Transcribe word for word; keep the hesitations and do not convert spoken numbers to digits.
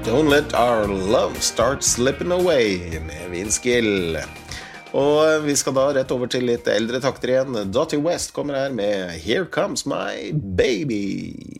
Don't let our love start slipping away med Vince Gill. Og vi skal da rett over til litt eldre takter igjen. Dottie West kommer her med Here Comes My Baby.